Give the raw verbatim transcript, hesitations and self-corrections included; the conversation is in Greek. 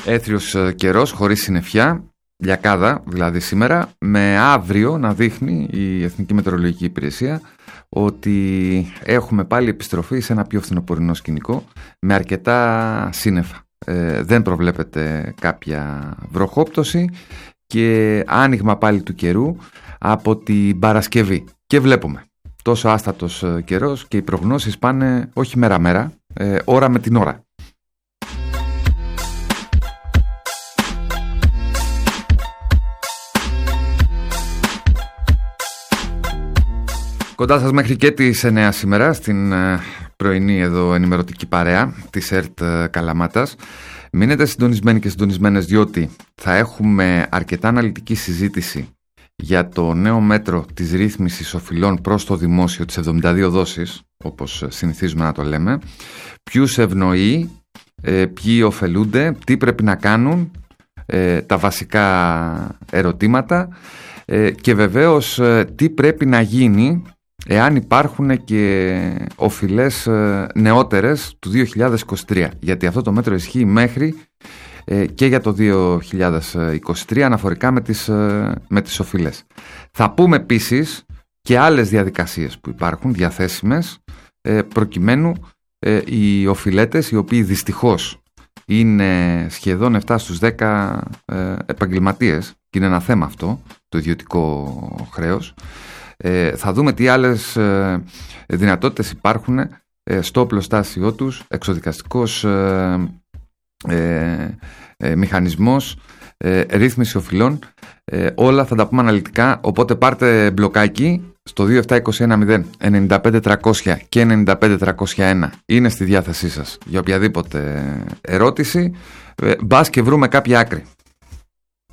Έθριος καιρός, χωρίς συννεφιά, λιακάδα δηλαδή σήμερα, με αύριο να δείχνει η Εθνική Μετεωρολογική Υπηρεσία ότι έχουμε πάλι επιστροφή σε ένα πιο φθινοπορεινό σκηνικό με αρκετά σύννεφα. Ε, δεν προβλέπεται κάποια βροχόπτωση και άνοιγμα πάλι του καιρού από την Παρασκευή. Και βλέπουμε τόσο άστατος καιρός και οι προγνώσεις πάνε όχι μέρα-μέρα, ε, ώρα με την ώρα. Κοντά σας μέχρι και τις εννιά σήμερα στην πρωινή εδώ ενημερωτική παρέα της ΕΡΤ Καλαμάτας. Μείνετε συντονισμένοι και συντονισμένες, διότι θα έχουμε αρκετά αναλυτική συζήτηση για το νέο μέτρο της ρύθμισης οφειλών προς το δημόσιο, τις εβδομήντα δύο δόσεις, όπως συνηθίζουμε να το λέμε. Ποιους ευνοεί, ποιοι ωφελούνται, τι πρέπει να κάνουν, τα βασικά ερωτήματα και βεβαίως τι πρέπει να γίνει εάν υπάρχουν και οφειλές νεότερες του δύο χιλιάδες είκοσι τρία, γιατί αυτό το μέτρο ισχύει μέχρι και για το δύο χιλιάδες είκοσι τρία αναφορικά με τις, με τις οφειλές. Θα πούμε επίσης και άλλες διαδικασίες που υπάρχουν διαθέσιμες προκειμένου οι οφειλέτες, οι οποίοι δυστυχώς είναι σχεδόν επτά στους δέκα επαγγελματίες, και είναι ένα θέμα αυτό, το ιδιωτικό χρέος, Ε, θα δούμε τι άλλες ε, δυνατότητες υπάρχουν ε, στο οπλοστάσιό τους, εξοδικαστικός ε, ε, ε, μηχανισμός, ε, ρύθμιση οφειλών, ε, όλα θα τα πούμε αναλυτικά, οπότε πάρτε μπλοκάκι στο δύο επτά δύο ένα μηδέν εννιά πέντε τριακόσια και εννιά πέντε τριακόσια ένα, είναι στη διάθεσή σας για οποιαδήποτε ερώτηση, ε, μπας και βρούμε κάποια άκρη.